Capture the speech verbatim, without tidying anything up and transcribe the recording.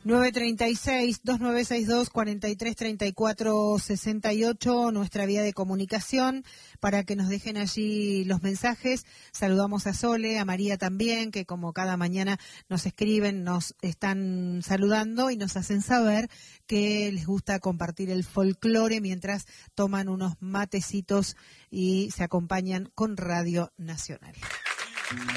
nueve treinta y seis, dos nueve seis dos, cuarenta y tres treinta y cuatro sesenta y ocho, nuestra vía de comunicación, para que nos dejen allí los mensajes. Saludamos a Sole, a María también, que como cada mañana nos escriben, nos están saludando y nos hacen saber que les gusta compartir el folclore mientras toman unos matecitos y se acompañan con Radio Nacional.